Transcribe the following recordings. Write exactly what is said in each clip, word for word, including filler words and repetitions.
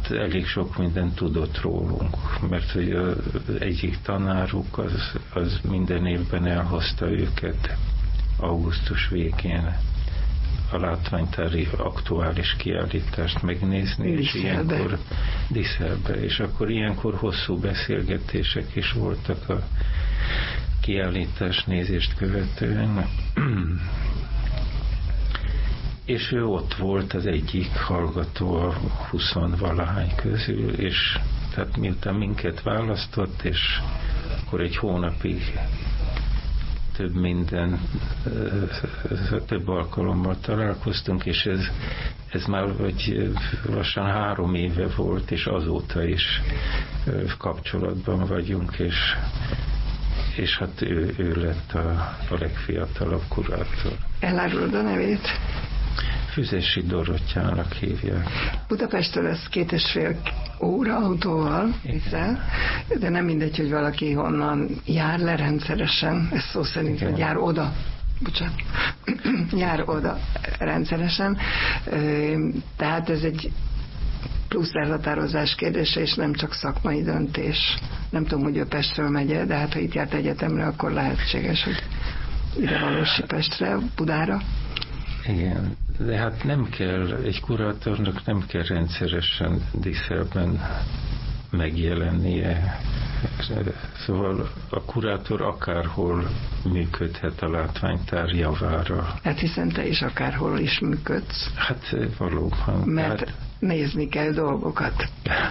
hát elég sok mindent tudott rólunk, mert hogy az egyik tanáruk az, az minden évben elhozta őket augusztus végén a látványtári aktuális kiállítást megnézni, és ilyenkor Díszelbe, és akkor ilyenkor hosszú beszélgetések is voltak a kiállítás nézést követően. És ő ott volt az egyik hallgató a huszonvalahány közül, és tehát miután minket választott, és akkor egy hónapig több minden, több alkalommal találkoztunk, és ez, ez már vagy lassan három éve volt, és azóta is kapcsolatban vagyunk, és, és hát ő, ő lett a, a legfiatalabb kurátor. Elárulod a nevét? Füzesi Dorottyának hívják. Budapestről ez két és fél óra autóval viszel, de nem mindegy, hogy valaki honnan jár le rendszeresen, ez szó szerint, hogy jár oda, bocsánat, jár oda rendszeresen, tehát ez egy plusz elhatározás kérdése, és nem csak szakmai döntés. Nem tudom, hogy ő Pestről megy, de hát ha itt járt egyetemre, akkor lehetséges, hogy ide valósi Pestre, Budára. Igen, de hát nem kell, egy kurátornak nem kell rendszeresen Díszelben megjelennie. Szóval a kurátor akárhol működhet a látványtár javára. Hát hiszen te is akárhol is működsz. Hát valóban. Mert hát, nézni kell dolgokat.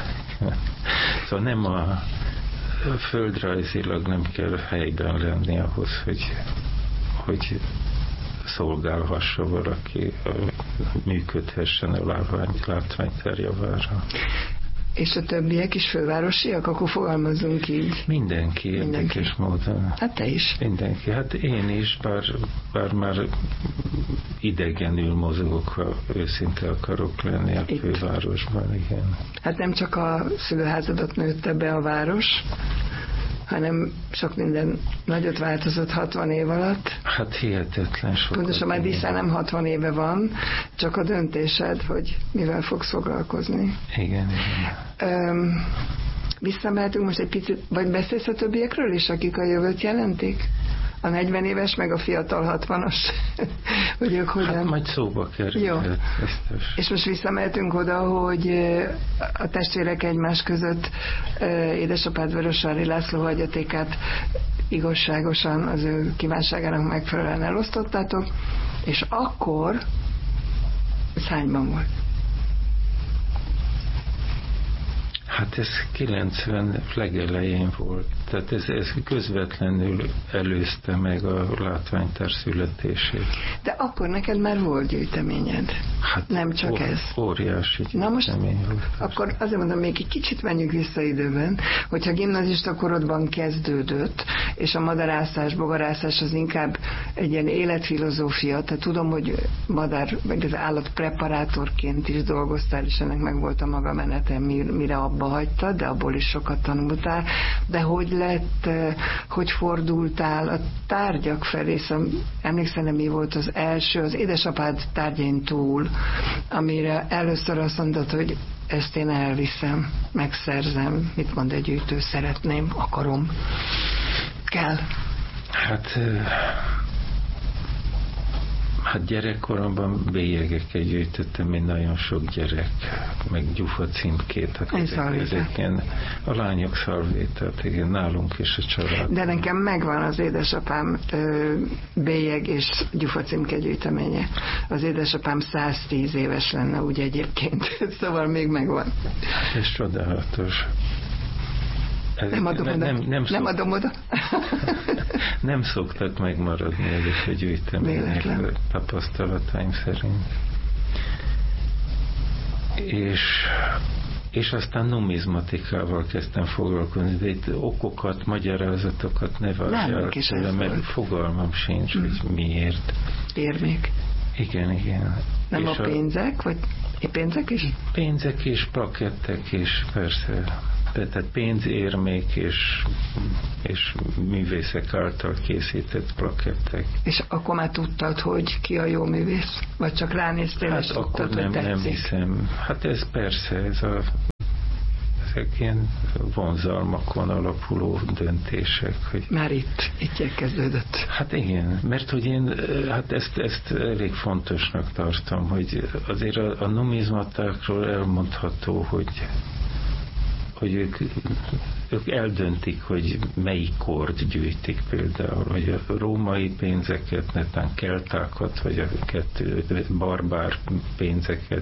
Szóval nem a földrajzilag nem kell helyben lenni ahhoz, hogy, hogy szolgálhassa valaki, működhessen a látványtár javára. És a többiek is fővárosiak? Akkor fogalmazunk így. Mindenki, Mindenki. érdekes módon. Hát te is. Mindenki. Hát én is, bár, bár már idegenül mozogok, ha őszinte akarok lenni a Itt. fővárosban, igen. Hát nem csak a szülőházadat nőtte be a város, hanem sok minden nagyot változott hatvan év alatt. Hát hihetetlen sokat. Pontosan már Díszel nem hatvan éve van, csak a döntésed, hogy mivel fogsz foglalkozni. Igen, igen. Öm, visszamehetünk most egy picit, vagy beszélsz a többiekről is, akik a jövőt jelentik? A negyven éves, meg a fiatal hatvanas, hogy ők hogyan... Hát majd szóba kerül. Jó. És most visszamehetünk oda, hogy a testvérek egymás között édesapád Vörösvári László hagyatékát igazságosan az ő kívánságának megfelelően elosztottátok, és akkor ez hányban volt? Hát ez kilencven legelején volt, tehát ez, ez közvetlenül előzte meg a látványtár születését. De akkor neked már volt gyűjteményed. Hát nem csak ó, ez. Óriási Na most, volt. akkor azért mondom, még egy kicsit menjünk vissza időben, hogyha gimnazista korodban kezdődött, és a madarászás, bogarászás az inkább egy ilyen életfilozófia, tehát tudom, hogy madár, vagy az állatpreparátorként is dolgoztál, és ennek meg volt a maga menete, mire abba hagytad, de abból is sokat tanultál, de hogy lett, hogy fordultál a tárgyak felé, szóval emlékszem, mi volt az első, az édesapád tárgyain túl, amire először azt mondod, hogy ezt én elviszem, megszerzem, mit mond egy gyűjtő, szeretném, akarom, kell. Hát Hát gyerekkoromban bélyegekkel gyűjtöttem, mint nagyon sok gyerek, meg gyufa címkét, ezeken a lányok szalvétát, igen, nálunk is a család. De nekem megvan az édesapám ö, bélyeg és gyufa címke gyűjteménye. Az édesapám száztíz éves lenne úgy egyébként, szóval még megvan. Ez csodálatos. Ez nem adom oda. Nem, nem, nem adom oda. Nem szoktak megmaradni ezek a gyűjtemények tapasztalataim szerint. És, és aztán numizmatikával kezdtem foglalkozni, de itt okokat, magyarázatokat ne várjál tőle, mert fogalmam sincs, mm. hogy miért. Érmék. Igen, igen. Nem és a pénzek, vagy pénzek is? Pénzek és plakettek is, persze. Tehát pénzérmék és, és művészek által készített plakettek. És akkor már tudtad, hogy ki a jó művész? Vagy csak ránéztél, hát és akkor tudtad, nem, hogy nem hiszem. Hát ez persze, ez a ezek ilyen vonzalmakon alapuló döntések. Hogy már itt, itt kezdődött. Hát igen, mert hogy én hát ezt, ezt elég fontosnak tartom, hogy azért a, a numizmatákról elmondható, hogy hogy ők, ők eldöntik, hogy melyik kort gyűjtik például, vagy a római pénzeket, netán keltákat, vagy a kettő barbár pénzeket,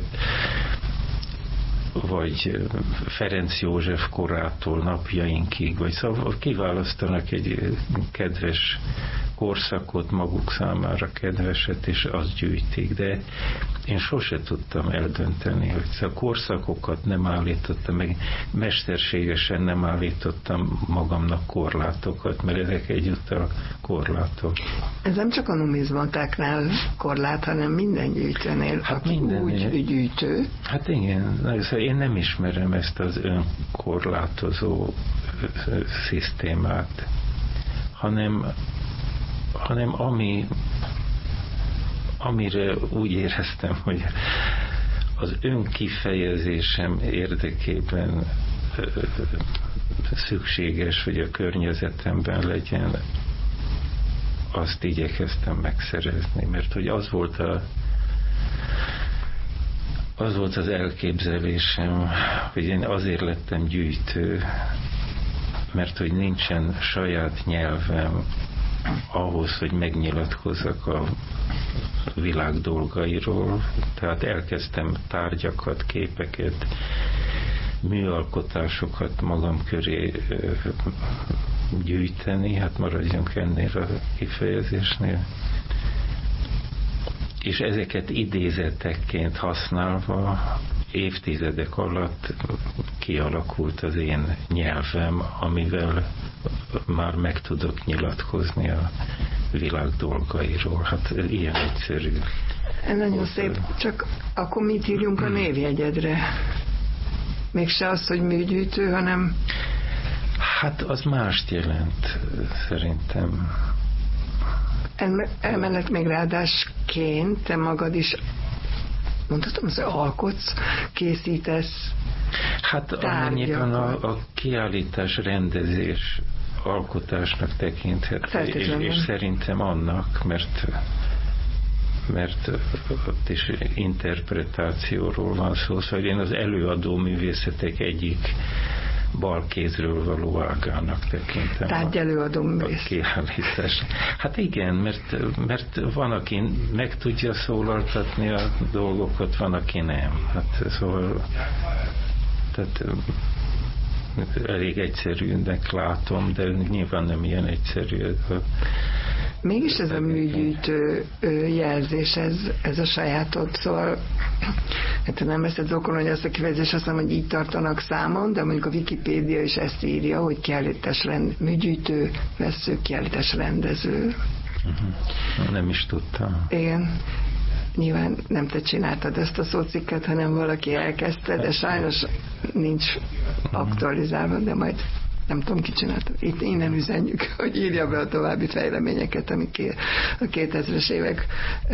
vagy Ferenc József korától napjainkig, vagy szóval kiválasztanak egy kedves korszakot maguk számára kedveset, és azt gyűjtik, de én sose tudtam eldönteni, hogy a korszakokat nem állítottam, meg mesterségesen nem állítottam magamnak korlátokat, mert ezek egyúttal korlátok. Ez nem csak a numizmatáknál korlát, hanem minden gyűjtőnél, hát aki úgy gyűjtő. Hát igen, én nem ismerem ezt az önkorlátozó szisztémát, hanem hanem ami, amire úgy éreztem, hogy az önkifejezésem érdekében szükséges, hogy a környezetemben legyen, azt igyekeztem megszerezni, mert hogy az volt a az volt az elképzelésem, hogy én azért lettem gyűjtő, mert hogy nincsen saját nyelvem ahhoz, hogy megnyilatkozzak a világ dolgairól. Tehát elkezdtem tárgyakat, képeket, műalkotásokat magam köré gyűjteni, hát maradjunk ennél a kifejezésnél. És ezeket idézetekként használva évtizedek alatt kialakult az én nyelvem, amivel már meg tudok nyilatkozni a világ dolgairól. Hát ilyen egyszerű. Ez nagyon szép, csak akkor mit írjunk a névjegyedre? Mégse az, hogy műgyűjtő, hanem... Hát az mást jelent, szerintem. Emellett még ráadásként te magad is, mondhatom, hogy alkotsz, készítesz hát amennyiben a, a kiállítás rendezés alkotásnak tekinthető, és, és szerintem annak, mert mert ott is interpretációról van szó, szóval én az előadó művészetek egyik bal kézről való ágának tekintem. Tárgyelőadó művész. Kiállítás. Hát igen, mert, mert van, aki meg tudja szólaltatni a dolgokat, van, aki nem. Hát szóval tehát elég egyszerűnek látom, de nyilván nem ilyen egyszerű. Mégis ez a műgyűjtő jelzés, ez, ez a sajátod, szóval hát nem veszed zokon, hogy azt a kifejezés azt mondom, hogy így tartanak számon, de mondjuk a Wikipédia is ezt írja, hogy kiállítás rend, műgyűjtő, vesző, kiállítás rendező. Uh-huh. Nem is tudtam. Igen. Nyilván nem te csináltad ezt a szócikket, hanem valaki elkezdte, de sajnos nincs aktualizálva, de majd nem tudom, ki csinálta. Itt innen üzenjük, hogy írja be a további fejleményeket, amik a kétezres évek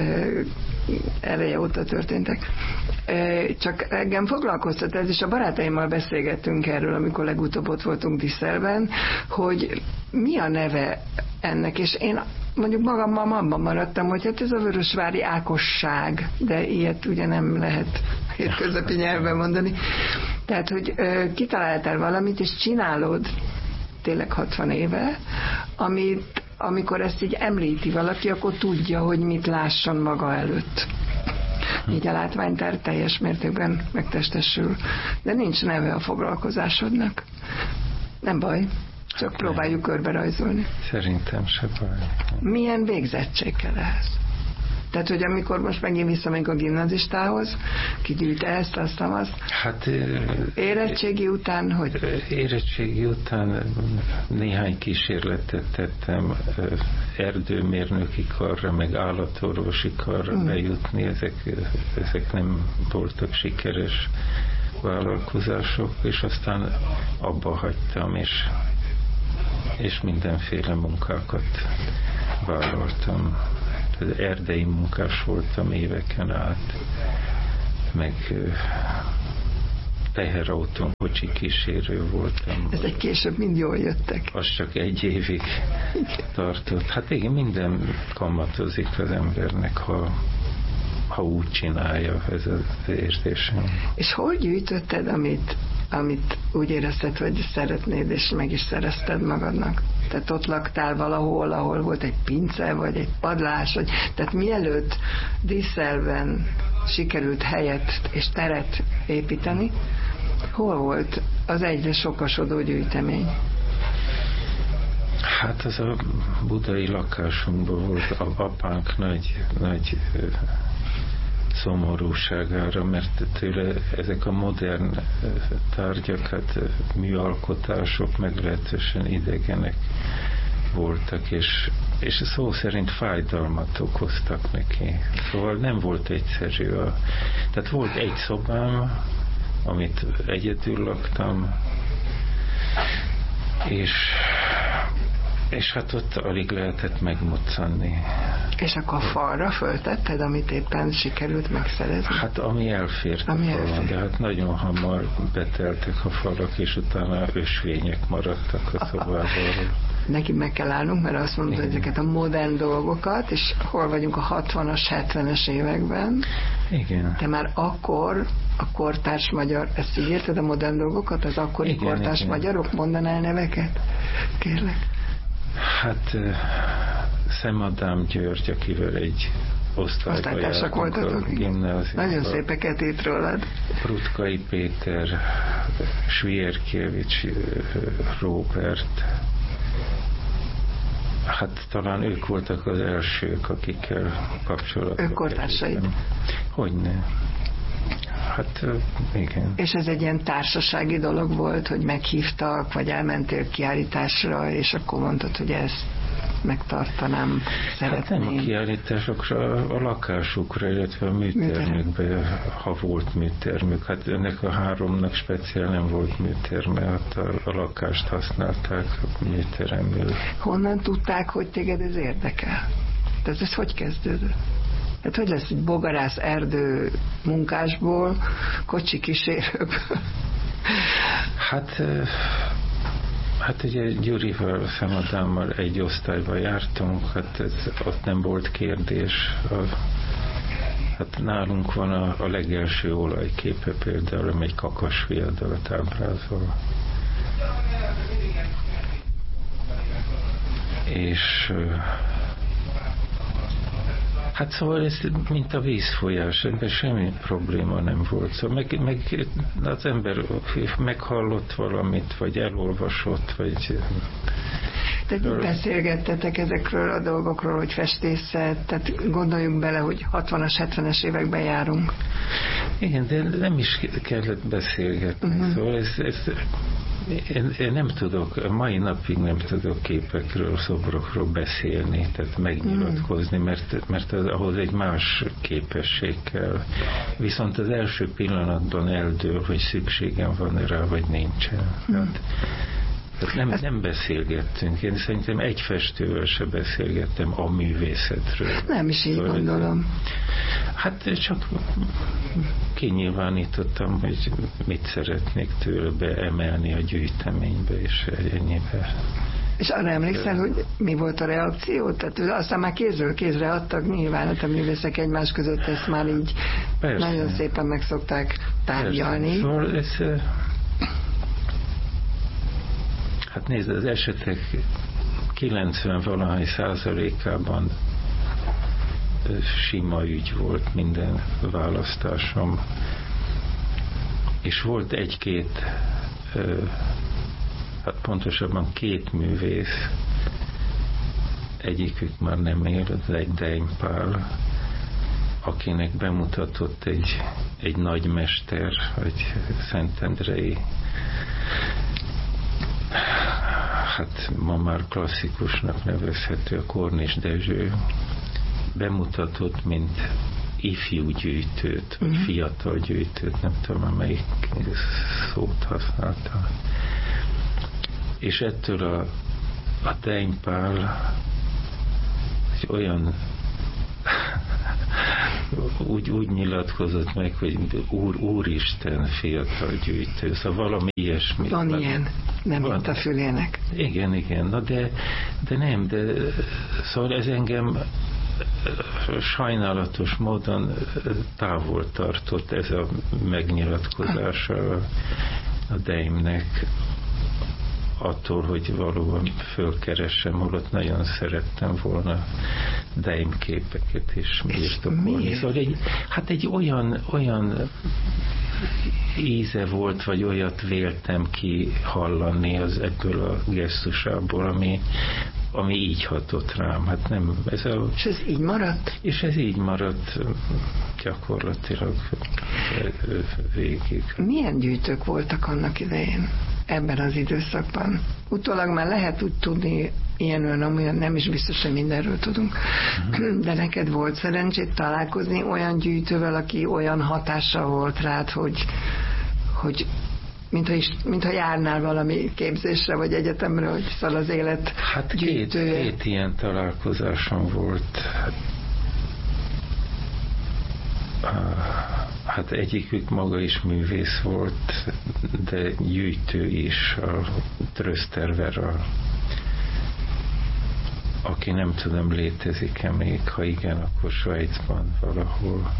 eleje óta történtek. Csak engem foglalkoztat ez, és a barátaimmal beszélgettünk erről, amikor legutóbb ott voltunk Brüsszelben, hogy mi a neve ennek, és én mondjuk magammal abban maradtam, hogy hát ez a vörösvári ákosság, de ilyet ugye nem lehet hétköznapi nyelven mondani. Tehát, hogy ö, kitaláltál valamit, és csinálod tényleg hatvan éve, amit, amikor ezt így említi valaki, akkor tudja, hogy mit lásson maga előtt. Így a látványtár teljes mértékben megtestesül. De nincs neve a foglalkozásodnak. Nem baj. Csak próbáljuk körbe rajzolni. Szerintem se baj. Milyen végzettség kell ehhez? Tehát, hogy amikor most megint visszamegyünk a gimnazistához, kigyűjt ezt, azt, azt. Hát... Érettségi után, hogy... Érettségi után néhány kísérletet tettem erdőmérnöki karra, meg állatorvosi karra mm. bejutni. Ezek, ezek nem voltak sikeres vállalkozások, és aztán abba hagytam, és és mindenféle munkákat vállaltam. Erdei munkás voltam éveken át, meg teherautón, kocsi kísérő voltam. Ezek később mind jól jöttek. Az csak egy évig tartott. Hát igen, minden kamatozik az embernek, ha, ha úgy csinálja, ez az érzésem. És hol gyűjtötted, amit, amit úgy érezted, hogy szeretnéd, és meg is szerezted magadnak? Tehát ott laktál valahol, ahol volt egy pince, vagy egy padlás, vagy... tehát mielőtt Díszelben sikerült helyet és teret építeni, hol volt az egyre sokasodó gyűjtemény? Hát az a budai lakásunkban volt a apánk nagy, nagy szomorúságára, mert tőle ezek a modern tárgyak, hát műalkotások meglehetősen idegenek voltak, és, és szó szerint fájdalmat okoztak neki. Szóval nem volt egyszerű. A, tehát volt egy szobám, amit egyedül laktam, és és hát ott alig lehetett megmoccanni. És akkor a falra föltetted, amit éppen sikerült megszerezni? Hát ami elfért ami a falon, de hát nagyon hamar beteltek a falak, és utána ösvények maradtak a szobából. Neki meg kell állnunk, mert azt mondod, hogy ezeket a modern dolgokat, és hol vagyunk a hatvanas, hetvenes években. Igen. Te már akkor a kortárs magyar, ezt így érted, a modern dolgokat, az akkori igen, kortárs igen. magyarok, mondanál neveket? Kérlek. Hát Szemadám György, akivel egy osztályba jártunk a gimnáziumban. Nagyon szépeket írt rólad. Rutkai Péter, Svierkiewicz Róbert. Hát talán ők voltak az elsők, akikkel kapcsolatban. Ők kortársaid? Hogyne. Hát igen. És ez egy ilyen társasági dolog volt, hogy meghívtak, vagy elmentél kiállításra, és akkor mondtad, hogy ezt megtartanám, szeretném. Hát nem a kiállításokra, a lakásukra, illetve a műtermükbe, ha volt műtermük. Hát ennek a háromnak speciál nem volt műterme, hát a, a lakást használták a műteremül. Honnan tudták, hogy téged ez érdekel? Tehát ez hogy kezdődött? Hát hogy lesz egy bogarász erdő munkásból, kocsi kísérőből? Hát, hát ugye Gyurival, Szemadámmal egy osztályba jártunk, hát ez, ott nem volt kérdés. A, hát nálunk van a, a legelső olajképe például, amely kakas viadalt ábrázol. És hát szóval ez mint a vízfolyás, ebben semmi probléma nem volt. Szóval meg, meg az ember meghallott valamit, vagy elolvasott, vagy... Tehát mit beszélgettetek ezekről a dolgokról, hogy festészet, tehát gondoljunk bele, hogy hatvanas, hetvenes években járunk. Igen, de nem is kellett beszélgetni. Uh-huh. Szóval ez... ez Én, én nem tudok, mai napig nem tudok képekről, szobrokról beszélni, tehát megnyilatkozni, mert, mert az, ahhoz egy más képesség kell. Viszont az első pillanatban eldől, hogy szükségem van rá, vagy nincsen. Tehát, tehát nem, nem beszélgettünk. Én szerintem egy festővel se beszélgettem a művészetről. Nem is így szóval, gondolom. Hát csak kinyilvánítottam, hogy mit szeretnék tőle beemelni a gyűjteménybe, és ennyibe. És arra emlékszel, hogy mi volt a reakció? Tehát aztán már kézről kézre adtak nyilván, a művészek egymás között ezt már így persze. Nagyon szépen meg szokták tárgyalni. Szóval ez... Hát nézd, az esetek kilencven-valahány százalékában sima ügy volt minden választásom. És volt egy-két, hát pontosabban két művész, egyikük már nem él, az egy Dein Pál, akinek bemutatott egy, egy nagymester, egy szentendrei, hát ma már klasszikusnak nevezhető, a Kornis Dezső, bemutatott, mint ifjú gyűjtőt, vagy uh-huh. fiatal gyűjtőt, nem tudom, melyik szót használta. És ettől a, a Dein Pál egy olyan úgy, úgy nyilatkozott meg, hogy úr, úristen fiatal gyűjtő, szóval valami ilyesmi. Van már, ilyen, nem van. Itt a fülének. Igen, igen, na de, de nem, de szóval ez engem sajnálatos módon távol tartott ez a megnyilatkozása a, a Deimnek attól, hogy valóban fölkeressem, holott nagyon szerettem volna Deim képeket is birtokolni. Szóval egy, hát egy olyan, olyan íze volt, vagy olyat véltem ki hallani az ebből a gesztusából, ami, ami így hatott rám. Hát nem, ez a, és ez így maradt? És ez így maradt gyakorlatilag végig. Milyen gyűjtők voltak annak idején ebben az időszakban? Utólag már lehet úgy tudni, ilyen olyan, amolyan, nem is biztos, hogy mindenről tudunk, uh-huh. de neked volt szerencsét találkozni olyan gyűjtővel, aki olyan hatással volt rád, hogy, hogy mintha, is, mintha járnál valami képzésre, vagy egyetemre, hogy szal az élet hát gyűjtője. Két, két ilyen találkozásom volt. Hát egyikük maga is művész volt, de gyűjtő is, a Trösterver, aki nem tudom, létezik-e még, ha igen, akkor Svájcban valahol.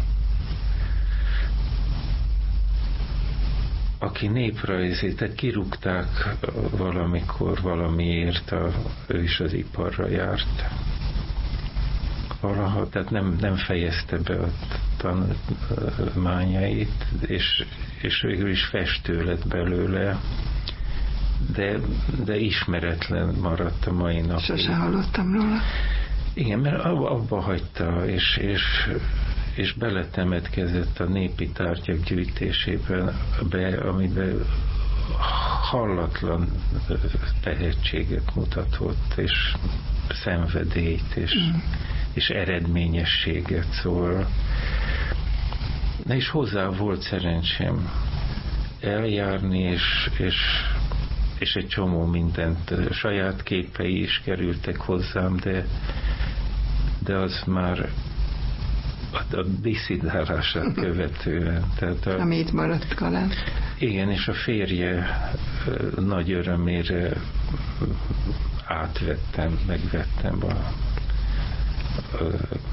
Aki néprajzi, tehát kirúgták valamikor valamiért, a, ő is az iparra járt. Valaha, tehát nem, nem fejezte be a tanulmányait, és, és végül is festő lett belőle, de, de ismeretlen maradt a mai napig. Sose hallottam róla. Igen, mert abba, abba hagyta, és, és, és beletemetkezett a népi tárgyak gyűjtésében, be, amiben hallatlan tehetséget mutatott, és szenvedélyt, és, mm. és eredményességet, szóval. Na és hozzá volt szerencsém eljárni, és, és, és egy csomó mindent, saját képei is kerültek hozzám, de, de az már a, a diszidálását követően. Tehát a, ami itt maradt Kalán. Igen, és a férje nagy örömére átvettem, megvettem a, a,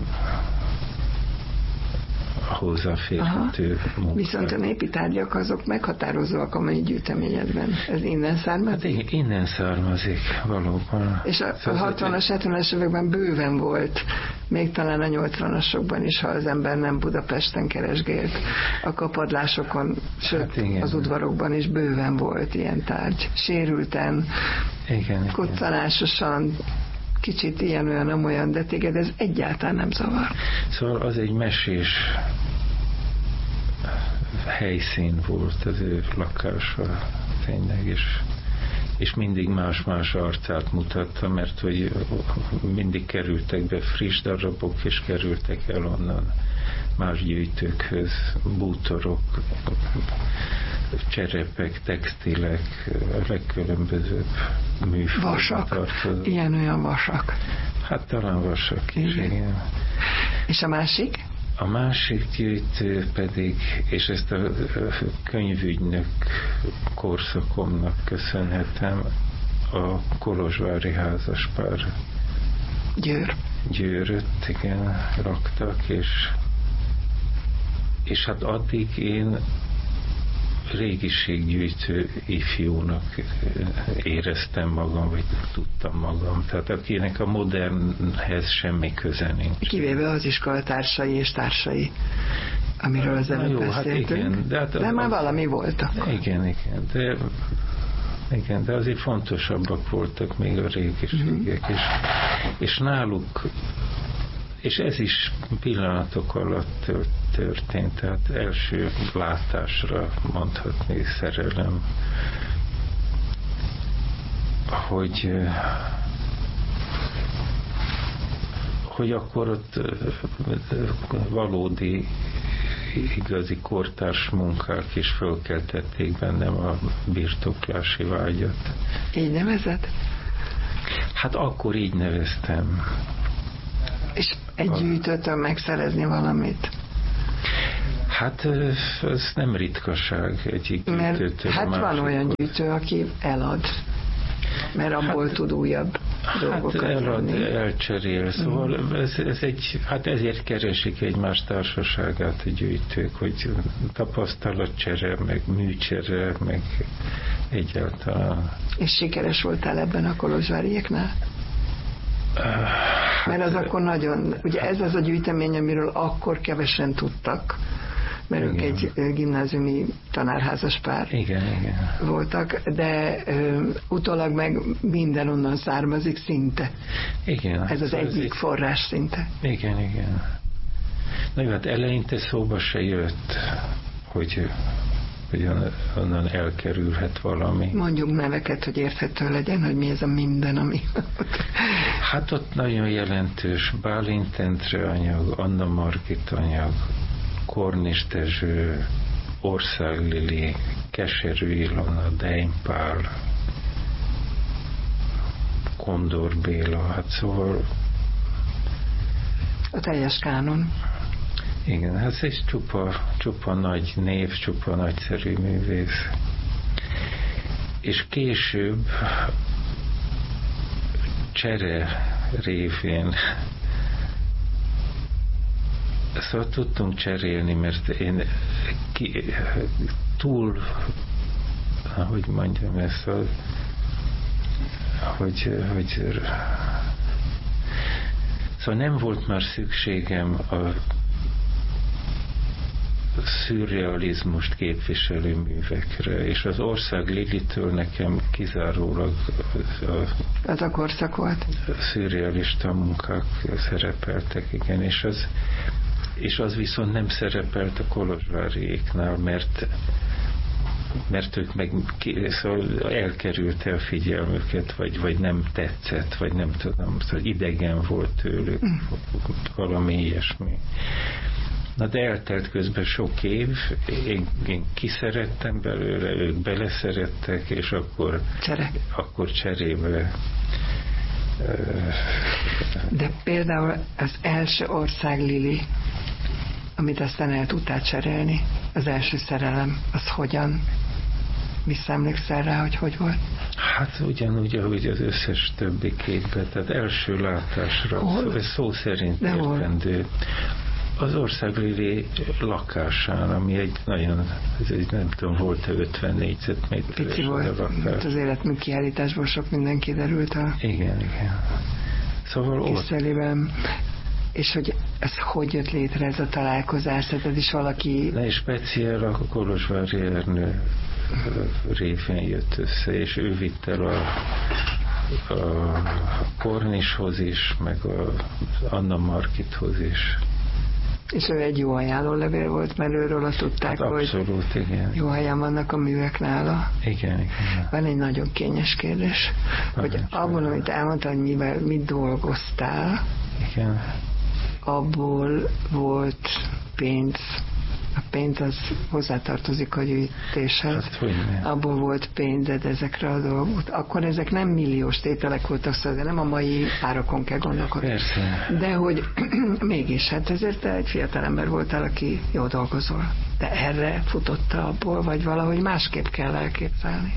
a hozzáférhető munkát. Viszont a népi tárgyak azok meghatározóak a mai gyűjteményedben. Ez innen származik? Hát innen származik, valóban. És a, a hatvanas, hetvenes években bőven volt, még talán a nyolcvanasokban is, ha az ember nem Budapesten keresgélt. A kapadlásokon, sőt, hát az udvarokban is bőven volt ilyen tárgy. Sérülten, igen, koccanásosan, kicsit ilyen-olyan, amolyan, de téged ez egyáltalán nem zavar. Szóval az egy mesés helyszín volt az ő lakása, tényleg, és, és mindig más-más arcát mutatta, mert hogy mindig kerültek be friss darabok, és kerültek el onnan más gyűjtőkhöz, bútorok, cserepek, textilek, a legkülönbözőbb műfajok. Vasak, tartozó. Ilyen-olyan vasak. Hát talán vasak is, igen. igen. És a másik? A másik gyűjtő pedig, és ezt a könyvügynök korszakomnak köszönhetem, a kolozsvári házaspár Győr. Győröt, igen, raktak, és és hát addig én régiséggyűjtő ifjúnak éreztem magam, vagy tudtam magam. Tehát akinek a modernhez semmi köze nincs. Kivéve az iskolatársai és társai, amiről az előbb jó, beszéltünk. Hát igen, de, hát de a, már valami voltak. Igen, igen, de igen, de azért fontosabbak voltak még a régiségek, mm-hmm. és, és náluk, és ez is pillanatok alatt történt, tehát első látásra mondhatni szerelem, hogy hogy akkor ott valódi igazi kortárs munkák is fölkeltették bennem a birtoklási vágyat. Így nevezed? Hát akkor így neveztem. És egy gyűjtőtől megszerezni valamit? Hát ez nem ritkaság egyik gyűjtőtől. Hát van olyan gyűjtő, aki elad, mert abból hát, tud újabb dolgokat hát elad, venni. elcserél, szóval mm. ez, ez egy, hát ezért keresik egymás társaságát a gyűjtők, hogy tapasztalatcsere, meg műcsere, meg egyáltalán. És sikeres voltál ebben a kolozsváriéknál? Mert az akkor nagyon, ugye ez az a gyűjtemény, amiről akkor kevesen tudtak, mert igen. ők egy gimnáziumi tanárházas pár igen, igen. voltak, de ö, utólag meg minden onnan származik szinte. Igen. Ez az ez egyik egy... forrás szinte. Igen, igen. Na jó, hát eleinte szóba se jött, hogy, hogy onnan elkerülhet valami. Mondjuk neveket, hogy érthető legyen, hogy mi ez a minden, ami... Hát ott nagyon jelentős Bálint Endre anyag, Anna Margit anyag, Kornis Dezső, Ország Lili, Keserű Ilona, Dein Pál, Kondor Béla, hát szóval a teljes kánon. Igen, hát ez csupa, csupa nagy név, csupa nagyszerű művész. És később csere révén szóval tudtunk cserélni, mert én ki, túl, hogy mondjam ezt, hogy, hogy, hogy szóval nem volt már szükségem a szürrealizmust képviselő művekre, és az Ország Lilitől nekem kizárólag a, az a korszak volt. Szürrealista munkák szerepeltek, igen, és az, és az viszont nem szerepelt a kolozsváriéknál, mert mert ők meg szóval elkerült el figyelmüket, vagy, vagy nem tetszett, vagy nem tudom, szóval idegen volt tőlük, mm. valami ilyesmi. Na de eltelt közben sok év, én, én kiszerettem belőle, ők beleszerettek, és akkor, Csere. akkor cserébe. De például az első Ország Lili, amit aztán el tudtál cserélni, az első szerelem, az hogyan? Visszaemlékszel rá, hogy hogy volt? Hát ugyanúgy, ahogy az összes többi képben, tehát első látásra, hol? Ez szó szerint de értendő. Az Ország Lili lakásán, ami egy nagyon, ez egy, nem tudom, volt-e ötven négyzetméteres. Pici volt, az életmű kiállításból sok minden kiderült a igen, igen. Szóval Kiszelében. És hogy ez hogy jött létre, ez a találkozás? Tehát ez is valaki... Ne, és speciál a Kolozsvári Ernő révén jött össze, és ő vitt el a, a Kornishoz is, meg az Anna Margithoz is. És ő egy jó ajánlólevél volt, mert őről azt tudták, hát abszolút, hogy igen. jó helyen vannak a művek nála. Igen, igen. Van egy nagyon kényes kérdés, nagyon hogy abból, amit elmondtál, hogy mivel, mit dolgoztál, igen. abból volt pénz. A pénz az hozzátartozik a gyűjtéshez. Hát, abból volt pénzed ezekre a dolgok. Akkor ezek nem milliós tételek voltak, szóval, de nem a mai árakon kell gondolkodni. Persze. De hogy mégis, hát ezért te egy fiatal ember voltál, aki jól dolgozol. De erre futotta abból, vagy valahogy másképp kell elképzelni?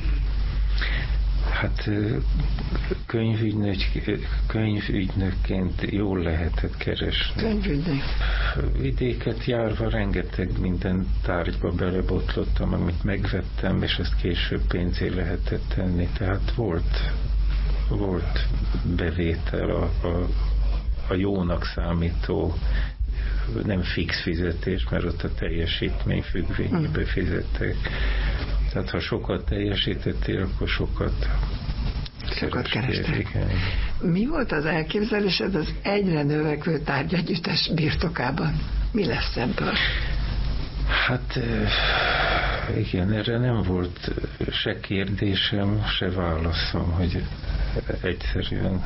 Hát könyvügynök, könyvügynökként jól lehetett keresni. Könyvügynök. Vidéket járva rengeteg minden tárgyba belebotlottam, amit megvettem, és ezt később pénzé lehetett tenni. Tehát volt, volt bevétel a, a, a jónak számító, nem fix fizetés, mert ott a teljesítmény függvényében fizettek. Tehát ha sokat teljesítettél, akkor sokat sokat kerestél. Mi volt az elképzelésed az egyre növekvő tárgyagyűjtés birtokában? Mi lesz ebből? Hát igen, erre nem volt se kérdésem, se válaszom, hogy egyszerűen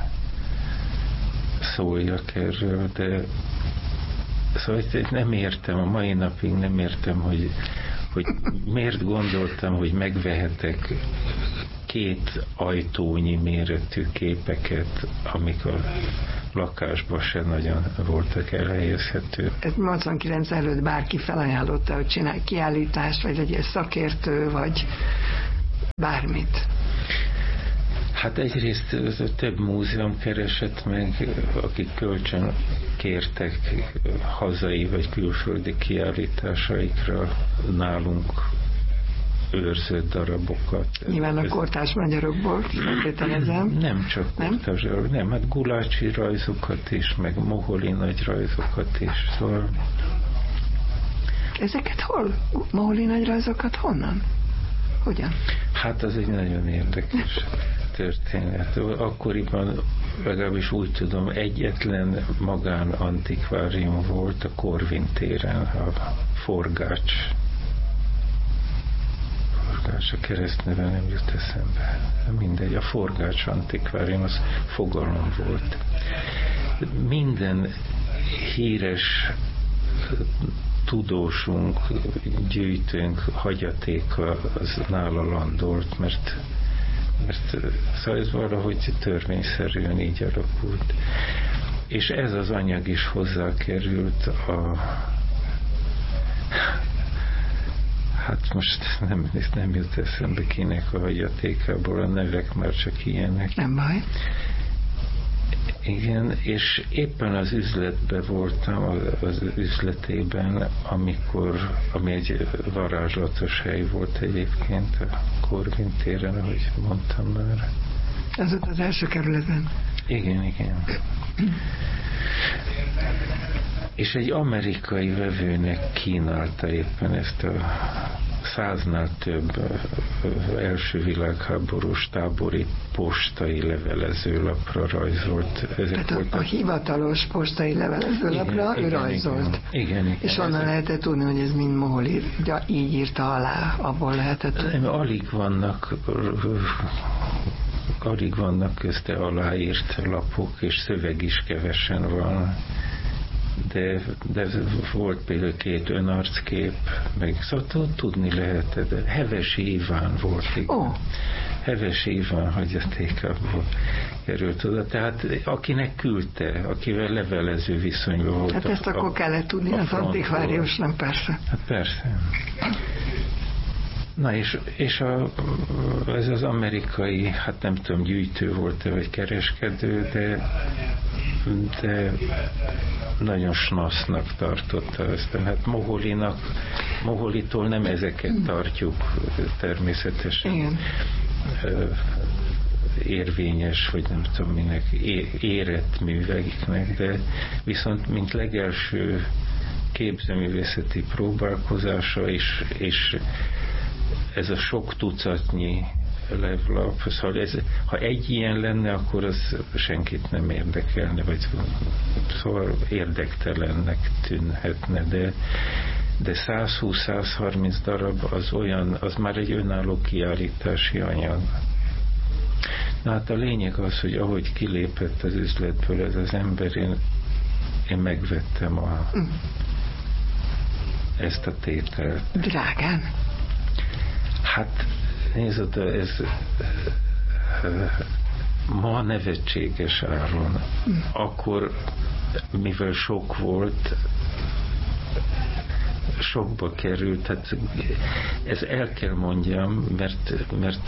szóljak erről, de szóval nem értem, a mai napig nem értem, hogy hogy miért gondoltam, hogy megvehetek két ajtónyi méretű képeket, amik a lakásba se nagyon voltak elhelyezhető. Ez nyolcvankilenc előtt bárki felajánlotta, hogy csinálj kiállítást, vagy legyél szakértő, vagy bármit. Hát egyrészt több múzeum keresett meg, akik kölcsön kértek hazai vagy külföldi kiállításaikra nálunk őrzött darabokat. Nyilván a kortárs magyarokból feltételezem. Nem csak kortárs, nem? nem, hát Gulácsi rajzokat is, meg Moholi nagy rajzokat is, szóval... Ezeket hol? Moholi nagy rajzokat honnan? Hogyan? Hát az egy nagyon érdekes történet. Akkoriban legalábbis úgy tudom, egyetlen magán antikvárium volt a Korvin téren, a Forgács. Forgács, a keresztneve nem jut eszembe. Mindegy, a Forgács antikvárium, az fogalom volt. Minden híres tudósunk, gyűjtőnk hagyatéka az nála landolt, mert, mert szóval ez valahogy törvényszerűen így alakult. És ez az anyag is hozzákerült a hát most nem, nem jut eszembe kinek a hagyatékából, a nevek már csak ilyenek. Nem baj. Igen, és éppen az üzletben voltam, az üzletében, amikor, ami egy varázslatos hely volt egyébként a Korvin téren, ahogy mondtam már. Ez ott az első kerületben. Igen, igen. És egy amerikai vevőnek kínálta éppen ezt a száznál több első világháborús tábori postai levelezőlapra rajzolt. Ezek Tehát a, a hivatalos postai levelezőlapra ő rajzolt. Igen, igen, igen. És onnan lehetett tudni, hogy ez mind Moholi, ugye így írta alá, abból lehetett tudni. Nem, alig vannak alig vannak közte aláírt lapok, és szöveg is kevesen van. De, de volt például két önarckép, meg szóval tudni lehetett, de Hevesi Iván volt. Oh. Hevesi Iván hagyatékából került oda, tehát akinek küldte, akivel levelező viszonyban volt. Hát ezt a, akkor kellett tudni az antikváriusnak, persze. Hát persze. Na és, és a, ez az amerikai, hát nem tudom, gyűjtő volt-e, vagy kereskedő, de, de nagyon snasznak tartotta ezt. Hát Moholinak, Moholitól nem ezeket tartjuk természetesen. Igen. Érvényes, vagy nem tudom minek, érett műveknek, de viszont mint legelső képzőművészeti próbálkozása is, és ez a sok tucatnyi levlap, szóval ez, ha egy ilyen lenne, akkor az senkit nem érdekelne, vagy szóval érdektelennek tűnhetne, de, de százhúsz-százharminc darab az olyan, az már egy önálló kiállítási anyag. Na hát a lényeg az, hogy ahogy kilépett az üzletből ez az ember, én, én megvettem a, ezt a tételt. Drágán? Hát nézd, ez ma nevetséges áron. Akkor, mivel sok volt, sokba került, hát ez el kell mondjam, mert, mert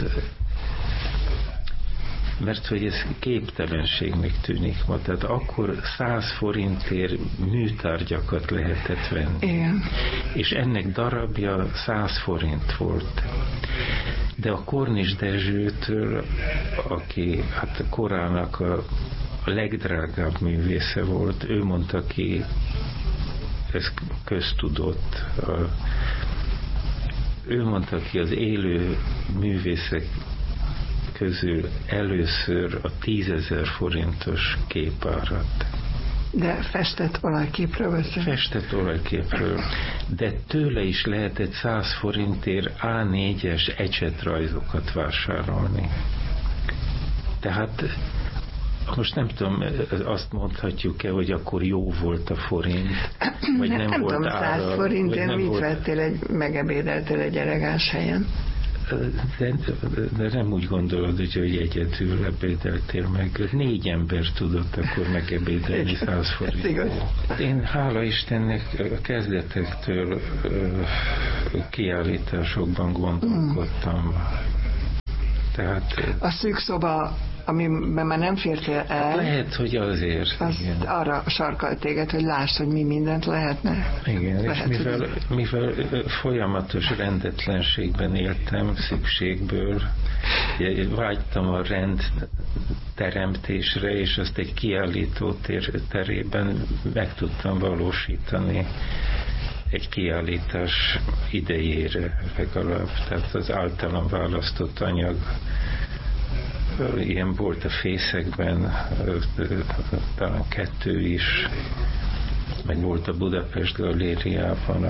mert hogy ez képtelenségnek tűnik ma. Tehát akkor száz forintért műtárgyakat lehetett venni. Igen. És ennek darabja száz forint volt. De a Kornis Dezsőtől, aki hát korának a, a legdrágább művésze volt, ő mondta ki, ez köztudott, a, ő mondta ki az élő művészek közül először a tízezer forintos képárat. De festett olajképről beszél? Festett olajképről. De tőle is lehetett száz forintért á négyes ecsetrajzokat vásárolni. Tehát most nem tudom, azt mondhatjuk-e, hogy akkor jó volt a forint, vagy nem, nem volt tudom, ára. száz forintért mit volt... vettél, egy, megebédeltél egy elegáns helyen? De, de nem úgy gondolod, hogy egyedül ebédeltél meg. Négy ember tudott akkor megebédelni száz forint. Én hála Istennek a kezdetektől kiállításokban gondolkodtam. Tehát, a szűk szoba, amiben már nem fértél el, lehet, hogy azért. Az arra sarkalt téged, hogy lásd, hogy mi mindent lehetne. Igen, lehet, és mivel, hogy... mivel folyamatos rendetlenségben éltem, szükségből, vágytam a rend teremtésre, és azt egy kiállító tér, terében meg tudtam valósítani egy kiállítás idejére legalább. Tehát az általam választott anyag ilyen volt a fészekben, talán kettő is, meg volt a Budapest Galériában,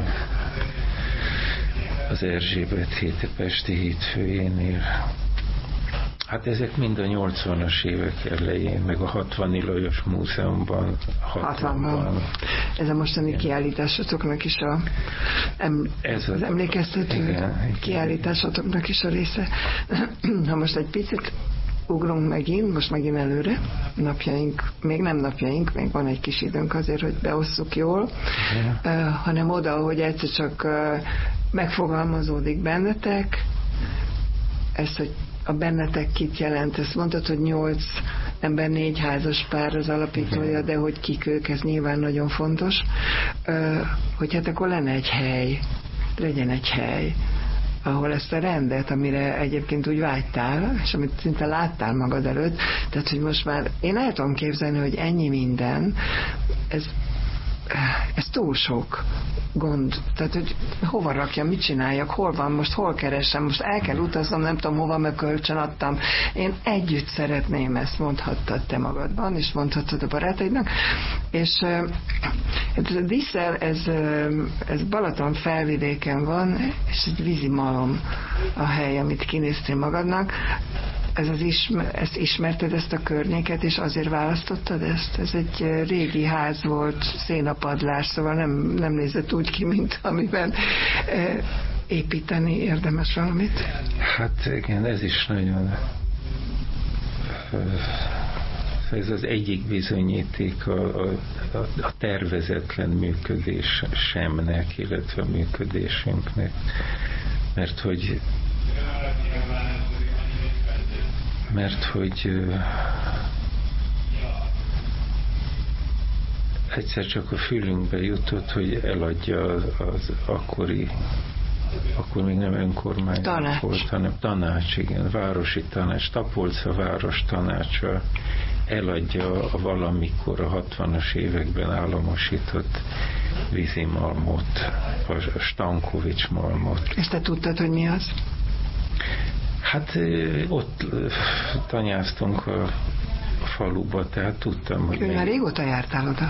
az Erzsébet hét Pesti hétfőjénél. Hát ezek mind a nyolcvanas évek elején, meg a hatvani Lajos Múzeumban, hatvanban. Ez a mostani igen. kiállításotoknak is a em, Ez az a, emlékeztető igen, kiállításotoknak is a része. Ha most egy picit ugrunk megint, most megint előre, napjaink, még nem napjaink, még van egy kis időnk azért, hogy beosszuk jól, uh, hanem oda, hogy egyszer csak uh, megfogalmazódik bennetek, ez, hogy a bennetek kit jelent, ezt mondtad, hogy nyolc ember, négy házas pár az alapítója, de hogy kik ők, ez nyilván nagyon fontos, uh, hogy hát akkor lenne egy hely, legyen egy hely, ahol ezt a rendet, amire egyébként úgy vágytál, és amit szinte láttál magad előtt, tehát, hogy most már én el tudom képzelni, hogy ennyi minden, ez, ez túl sok gond. Tehát, hogy hova rakjam, mit csináljak, hol van most, hol keresem, most el kell utaznom, nem tudom hova, meg kölcsön adtam. Én együtt szeretném ezt, mondhattad te magadban, és mondhattad a barátaidnak, és ez a Diszel, ez, ez Balaton felvidéken van, és egy vízimalom a hely, amit kinéztél magadnak. Ez az ismer, ezt ismerted, ezt a környéket, és azért választottad ezt? Ez egy régi ház volt, szénapadlás, szóval nem, nem nézett úgy ki, mint amiben e, építeni érdemes valamit. Hát igen, ez is nagyon... Ez az egyik bizonyíték a, a, a tervezetlen működés semnek, illetve a működésünknek. Mert hogy mert hogy uh, egyszer csak a fülünkbe jutott, hogy eladja az, az akkori, akkor még nem önkormányzat volt, hanem tanács, igen, városi tanács, Tapolca város tanácsa eladja a valamikor a hatvanas években államosított vízimalmot, a Stankovics malmot. Ezt te tudtad, hogy mi az? Hát ott tanyáztunk a, a faluba, tehát tudtam, hogy... Ő már régóta jártál oda?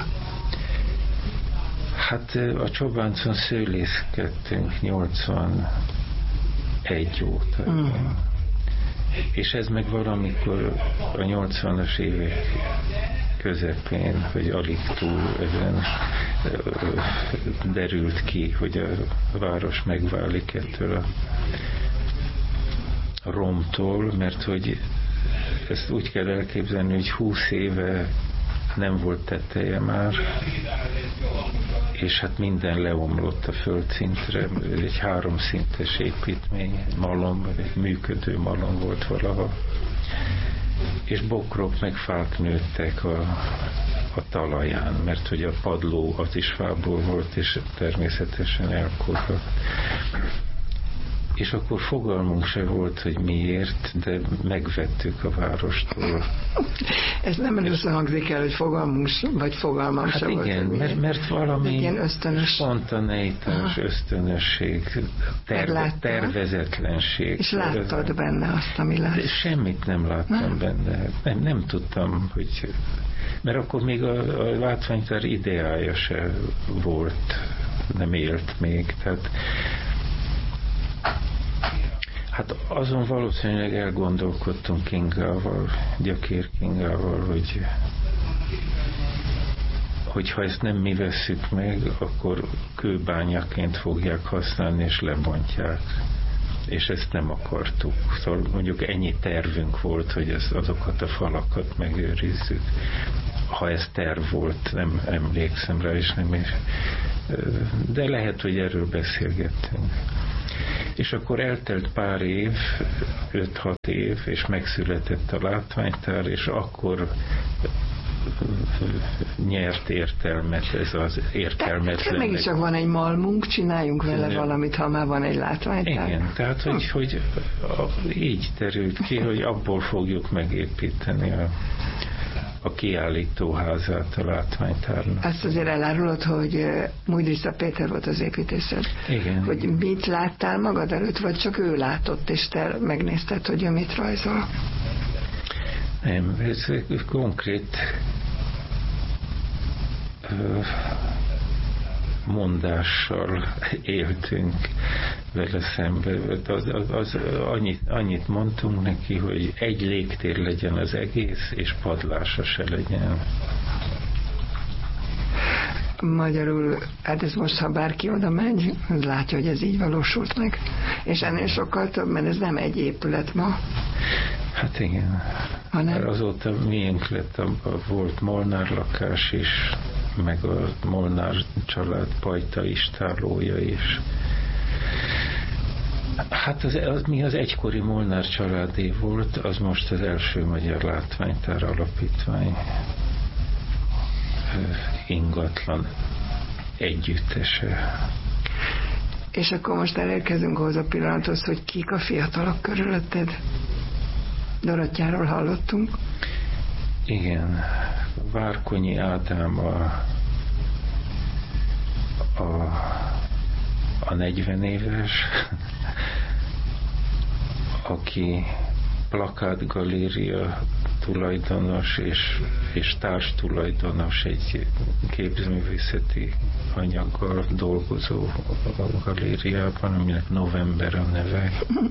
Hát a Csobáncon szőlészkedtünk nyolcvanegy óta. Mm. És ez meg valamikor a nyolcvanas évek közepén, vagy alig túl ezen derült ki, hogy a város megválik ettől a romtól, mert hogy ezt úgy kell elképzelni, hogy húsz éve nem volt teteje már, és hát minden leomlott a földszintre, egy háromszintes építmény, egy malom, egy működő malom volt valaha, és bokrok meg fák nőttek a, a talaján, mert hogy a padló az is fából volt, és természetesen elkorrott. És akkor fogalmunk se volt, hogy miért, de megvettük a várostól. Ez nem először hangzik el, hogy fogalmunk, vagy fogalmam hát se igen, volt. mert, mert valami spontaneitás, ösztönösség, terve, tervezetlenség. És láttad benne azt, ami lát? Semmit nem láttam nem? benne. Nem, nem tudtam, hogy... Mert akkor még a, a látványtár ideája se volt, nem élt még, tehát hát azon valószínűleg elgondolkodtunk Kingával, Gyökér Kingával, hogy hogyha ezt nem mi vesszük meg, akkor kőbányaként fogják használni és lebontják. és ezt nem akartuk. Szóval mondjuk ennyi tervünk volt, hogy ez, azokat a falakat megőrizzük. Ha ez terv volt, nem emlékszem rá, és nem is. De lehet, hogy erről beszélgettünk. És akkor eltelt pár év, öt-hat év, és megszületett a látványtár, és akkor nyert értelmet ez az értelmetlen. Mégis csak van egy malmunk, csináljunk vele nem. valamit, ha már van egy látványtár. Igen, tehát hogy, hogy így terült ki, hogy abból fogjuk megépíteni a a kiállítóházát a látványtárnak. Azt azért elárulod, hogy Mújdrica Péter volt az építészed. Igen. Hogy igen. Mit láttál magad előtt, vagy csak ő látott, és te megnézted, hogy ő mit rajzol? Nem, ez konkrét mondással éltünk vele szembe. Az, az, az, annyit, annyit mondtunk neki, hogy egy légtér legyen az egész, és padlása se legyen. Magyarul, hát ez most, ha bárki oda megy, az látja, hogy ez így valósult meg. És ennél sokkal több, mert ez nem egy épület ma. Hát igen. Hanem... Azóta miénk lett, a, a volt Molnár lakás is, meg a Molnár család Pajta istállója is. Hát az, az, mi az egykori Molnár családé volt, az most az első Magyar Látványtár Alapítvány ingatlan együttese. És akkor most elérkezünk hozzá a pillanathoz, hogy kik a fiatalok körülötted? Dorottyáról hallottunk. Igen, Várkonyi Ádám a, a, a negyven éves, aki plakátgaléria tulajdonos és, és társtulajdonos egy képzőművészeti anyaggal dolgozó galériában, aminek November a neve.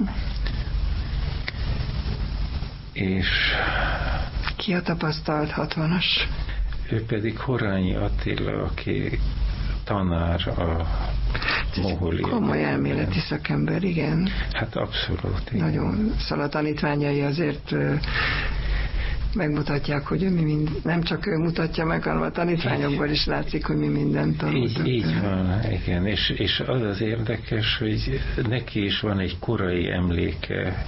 És ki a tapasztalt hatvanas? Ő pedig Horányi Attila, aki tanár a Moholi. Komoly elméleti szakember, igen. Hát abszolút. Igen. Nagyon, szóval a tanítványai azért megmutatják, hogy ő mi mind, nem csak ő mutatja meg, hanem a tanítványokból is látszik, hogy mi mindent tanultak. Így, így van, igen. És, és az az érdekes, hogy neki is van egy korai emléke,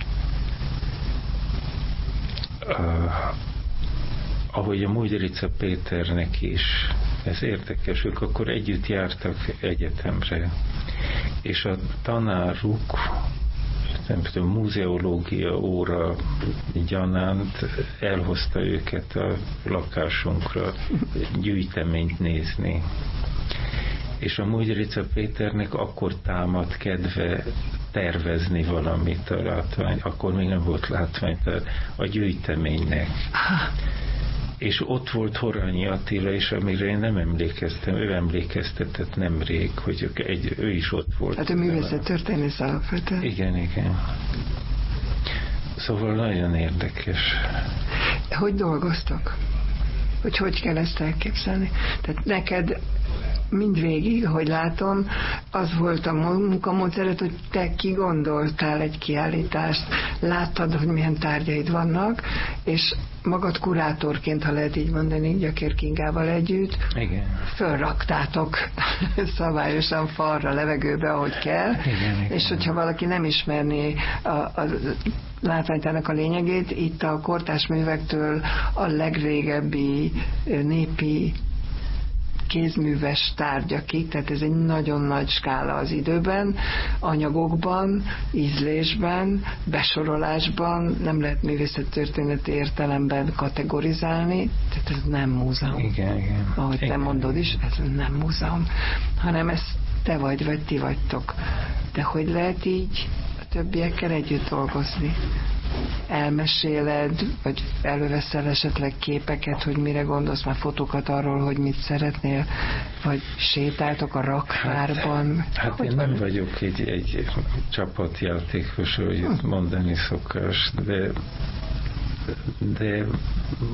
Uh, ahogy a Mújdrica Péternek is. Ez érdekes, ők akkor együtt jártak egyetemre, és a tanáruk, nem tudom, muzeológia óra gyanánt elhozta őket a lakásunkra gyűjteményt nézni. És a Mújdrica Péternek akkor támad kedve tervezni valamit a látvány, akkor még nem volt látvány, tehát a gyűjteménynek. És ott volt Horányi Attila, és amire én nem emlékeztem, ő emlékeztetett nemrég, hogy egy, ő is ott volt. Hát ő művészet történész alapvetően. Igen, igen. Szóval nagyon érdekes. Hogy dolgoztak? Hogy hogy kell ezt elképzelni? Tehát neked mindvégig, hogy látom, az volt a munkamódszeret, hogy te kigondoltál egy kiállítást, láttad, hogy milyen tárgyaid vannak, és magad kurátorként, ha lehet így mondani, Gyakér Kingával együtt, igen, fölraktátok szabályosan falra, levegőbe, ahogy kell, igen, igen. És hogyha valaki nem ismerné a, a látványtárnak a lényegét, itt a kortárs művektől a legrégebbi népi kézműves tárgyakig, tehát ez egy nagyon nagy skála az időben, anyagokban, ízlésben, besorolásban, nem lehet művészettörténeti értelemben kategorizálni, tehát ez nem múzeum. Igen, igen. Ahogy igen. te mondod is, ez nem múzeum, hanem ez te vagy, vagy ti vagytok. De hogy lehet így a többiekkel együtt dolgozni? Elmeséled, vagy előveszel esetleg képeket, hogy mire gondolsz, már fotókat arról, hogy mit szeretnél, vagy sétáltok a raktárban? Hát, hát én nem vagyok egy, egy csapatjátékos, hogy hm. mondani szokás, de de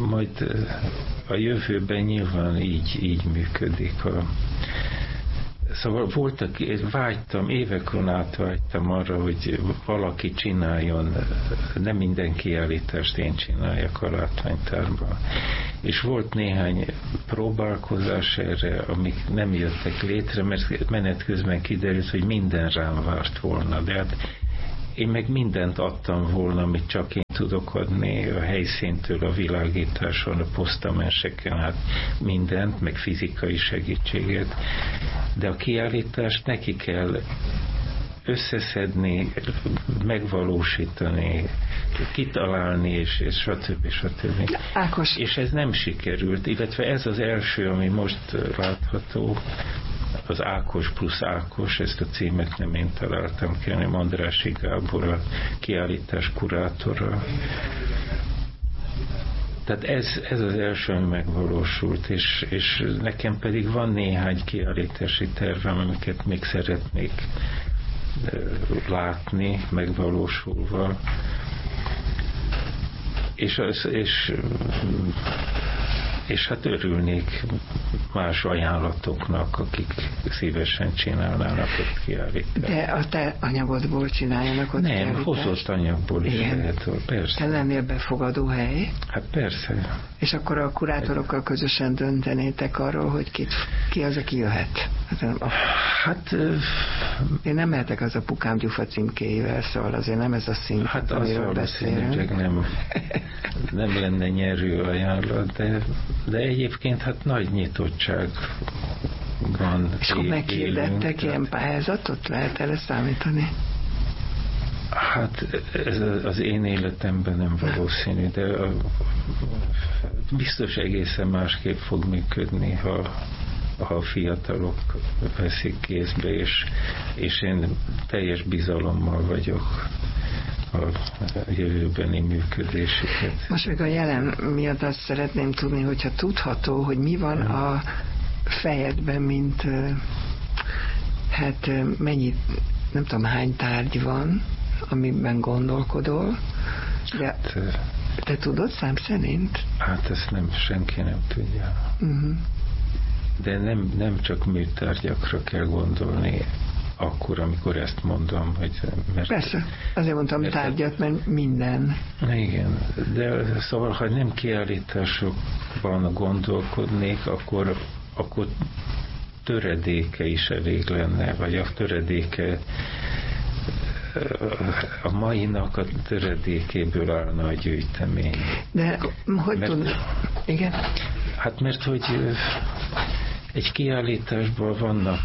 majd a jövőben nyilván így, így működik a Szóval voltak, vágytam, évekon át vágytam arra, hogy valaki csináljon, nem minden kiállítást én csináljak a látványtárban. És volt néhány próbálkozás erre, amik nem jöttek létre, mert menet közben kiderült, hogy minden rám várt volna. De hát én meg mindent adtam volna, amit csak én tudok adni, a helyszíntől, a világításon, a posztamenseken, hát mindent, meg fizikai segítséget. De a kiállítást neki kell összeszedni, megvalósítani, kitalálni, és, és stb. stb. Ákos. És ez nem sikerült, illetve ez az első, ami most látható, az Ákos plusz Ákos, ezt a címet nem én találtam ki, hanem Andrássy Gábor, a kiállítás kurátora. Tehát ez, ez az első, ami megvalósult, és, és nekem pedig van néhány kiállítási tervem, amiket még szeretnék látni, megvalósulva. És, az, és és hát örülnék más ajánlatoknak, akik szívesen csinálnának ott kiállítást. De a te anyagodból csináljanak ott Nem, kiállítást? hozott anyagból is igen. lehet, persze. Te lennél befogadó hely? Hát persze. És akkor a kurátorokkal közösen döntenétek arról, hogy kit, ki az, aki jöhet? Hát, nem, hát én nem mehetek az apukám Gyufa címkéjével, szóval azért nem ez a szint, hát amiről beszélünk. Nem, nem lenne nyerő ajánlat, de, de egyébként hát nagy nyitottság van. És akkor meghirdettek ilyen pályázatot? Lehet erre számítani? Hát ez az én életemben nem valószínű, de a, biztos egészen másképp fog működni, ha, ha a fiatalok veszik kézbe, és, és én teljes bizalommal vagyok a jövőbeni működésüket. Most még a jelen miatt azt szeretném tudni, hogyha tudható, hogy mi van a fejedben, mint hát mennyi, nem tudom hány tárgy van, amiben gondolkodol, de te tudod szám szerint? Hát ezt nem, senki nem tudja. Uh-huh. De nem, nem csak műtárgyakra kell gondolni akkor, amikor ezt mondom, hogy... Mert, persze, azért mondtam mert, tárgyat, mert minden. Igen, de szóval, ha nem kiállításokban gondolkodnék, akkor, akkor töredéke is elég lenne, vagy a töredéke a mainak a töredékéből állna a gyűjtemény. De hogy mert, tud? Igen? Hát mert, hogy egy kiállításban vannak,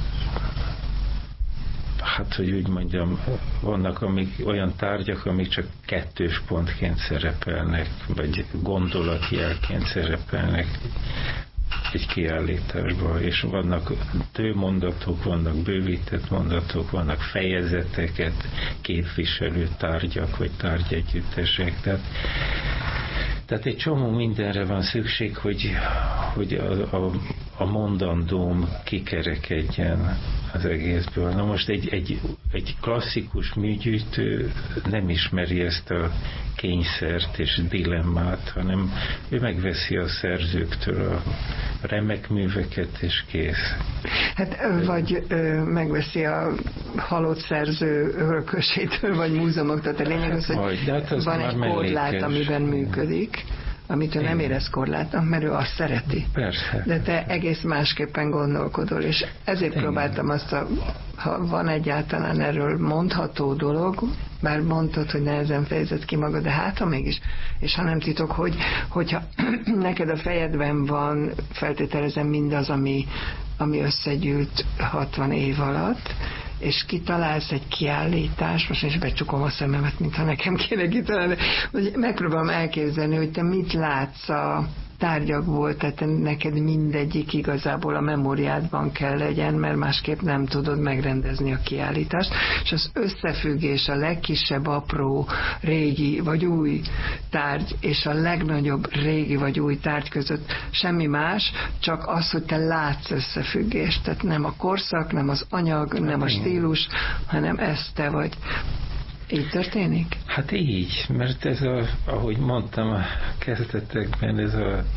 hát, hogy úgy mondjam, vannak amik, olyan tárgyak, amik csak kettős pontként szerepelnek, vagy gondolatjelként szerepelnek egy kiállításban, és vannak tőmondatok, vannak bővített mondatok, vannak fejezeteket képviselő tárgyak, vagy tárgyegyüttesek. Tehát, tehát egy csomó mindenre van szükség, hogy, hogy a, a, a mondandóm kikerekedjen az egészből. Na most egy, egy, egy klasszikus műgyűjtő nem ismeri ezt a kényszert és dilemmát, hanem ő megveszi a szerzőktől a remek műveket, és kész. Hát vagy ö, megveszi a halott szerző örökösétől, vagy múzeumoktól. A lényeg az, hogy vagy, hát az van egy korlát, amiben működik, amit ő nem érez korlátnak, mert ő azt szereti. Persze. De te egész másképpen gondolkodol, és ezért igen. próbáltam azt, a, ha van egyáltalán erről mondható dolog, bár mondtad, hogy nehezen fejezed ki magad, de hát ha mégis, és ha nem titok, hogy, hogyha neked a fejedben van, feltételezem mindaz, ami, ami összegyűlt hatvan év alatt, és kitalálsz egy kiállítást, most is becsukom a szememet, mintha nekem kéne kitalálni, hogy megpróbálom elképzelni, hogy te mit látsz a tárgyakból, tehát neked mindegyik igazából a memóriádban kell legyen, mert másképp nem tudod megrendezni a kiállítást, és az összefüggés a legkisebb apró régi vagy új tárgy és a legnagyobb régi vagy új tárgy között semmi más, csak az, hogy te látsz összefüggést, tehát nem a korszak, nem az anyag, nem a stílus, hanem ez te vagy. Így történik? Hát így, mert ez a, ahogy mondtam a kezdetekben, ez a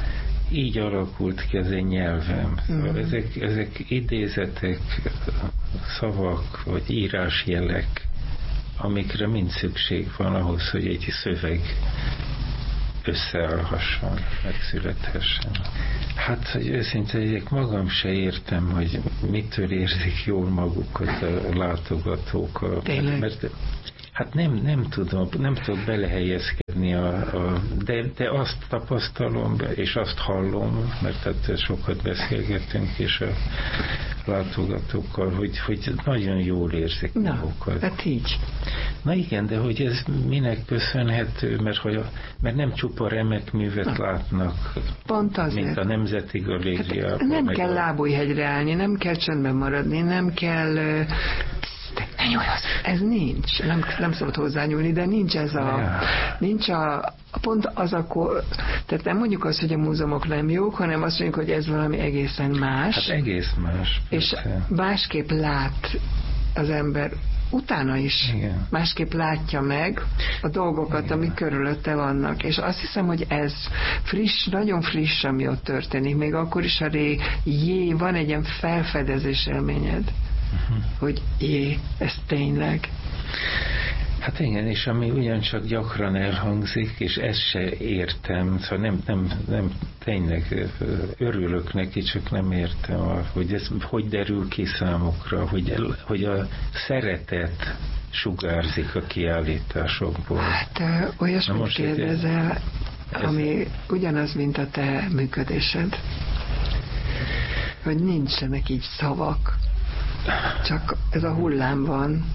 így alakult ki az én nyelvem. Szóval mm. ezek, ezek idézetek, szavak, vagy írásjelek, amikre mind szükség van ahhoz, hogy egy szöveg összeállhasson, megszülethessen. Hát, hogy őszinte legyek, magam se értem, hogy mitől érzik jól magukat a látogatók. A, mert hát nem, nem tudom, nem tudok belehelyezkedni, a, a, de, de azt tapasztalom, és azt hallom, mert hát sokat beszélgetünk, és a látogatókkal, hogy, hogy nagyon jól érzik Na, magukat. Hát így. Na igen, de hogy ez minek köszönhető, mert, hogy a, mert nem csupa remek művet Na. látnak, Pont azért. mint a Nemzeti Galériában. Hát nem kell a... Lábújhegyre állni, nem kell csöndben maradni, nem kell... Ne nyúlj hozzá. Ez nincs. Nem, nem szabad hozzányúlni, de nincs ez a... Ja. Nincs a... Pont az a... Tehát nem mondjuk azt, hogy a múzeumok nem jók, hanem azt mondjuk, hogy ez valami egészen más. Hát egész más. És persze. Másképp lát az ember utána is. Igen. Másképp látja meg a dolgokat, Igen. amik körülötte vannak. És azt hiszem, hogy ez friss, nagyon friss, ami ott történik. Még akkor is, ha ré, jé, van egy ilyen felfedezés élményed. Uh-huh. Hogy jé, ez tényleg. Hát igen, és ami ugyancsak gyakran elhangzik, és ezt se értem, szóval nem, nem, nem tényleg örülök neki, csak nem értem, hogy ez hogy derül ki számukra, hogy, hogy a szeretet sugárzik a kiállításokból. Hát olyasmit kérdezel, ez, ami ez... ugyanaz, mint a te működésed. Hogy nincsenek így szavak, csak ez a hullám van.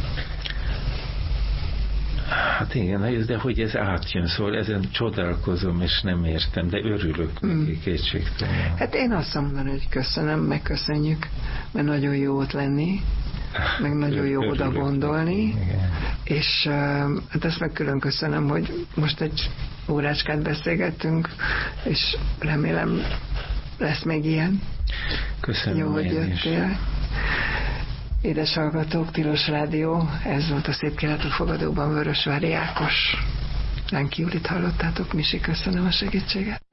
Hát igen, de hogy ez átjön, szóval ezen csodálkozom, és nem értem, de örülök neki, mm. kétségtelen. Hát én azt mondom, hogy köszönöm, megköszönjük, mert nagyon jó ott lenni, meg nagyon jó örülök oda gondolni, igen. És hát ezt meg külön köszönöm, hogy most egy órácskát beszélgettünk, és remélem lesz még ilyen. Köszönöm. Jó, hogy jöttél. Édes hallgatók, Tilos Rádió, ez volt a Szép Keletű Fogadóban Vörösvári Ákos. Lánki Julit hallottátok, Misi, köszönöm a segítséget.